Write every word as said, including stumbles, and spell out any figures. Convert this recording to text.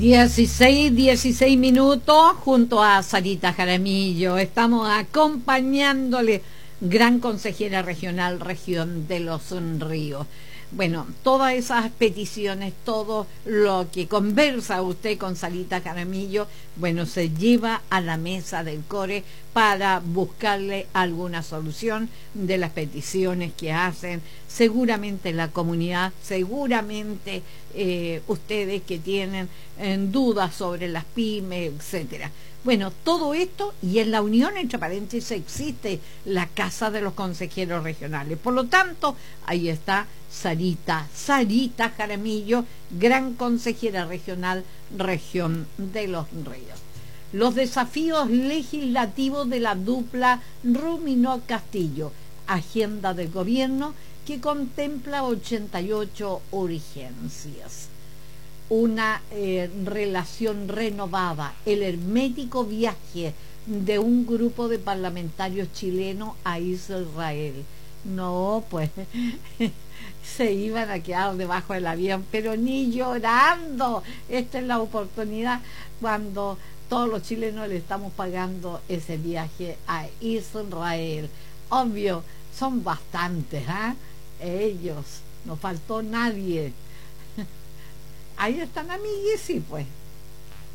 Dieciséis, dieciséis minutos junto a Sarita Jaramillo. Estamos acompañándole, gran consejera regional, región de los Ríos. Bueno, todas esas peticiones, todo lo que conversa usted con Sarita Jaramillo, bueno, se lleva a la mesa del CORE para buscarle alguna solución de las peticiones que hacen. Seguramente la comunidad, seguramente eh, ustedes que tienen eh, dudas sobre las pymes, etcétera. Bueno, todo esto, y en la unión, entre paréntesis, existe la Casa de los Consejeros Regionales. Por lo tanto, ahí está Sarita, Sarita Jaramillo, gran consejera regional, región de los Ríos. Los desafíos legislativos de la dupla Ruminó-Castillo, agenda del gobierno que contempla ochenta y ocho urgencias. Una eh, relación renovada, el hermético viaje de un grupo de parlamentarios chilenos a Israel. No, pues se iban a quedar debajo del avión, pero ni llorando. Esta es la oportunidad cuando todos los chilenos le estamos pagando ese viaje a Israel. Obvio, son bastantes, ¿eh? Ellos, no faltó nadie. Ahí están, amigues, sí, pues.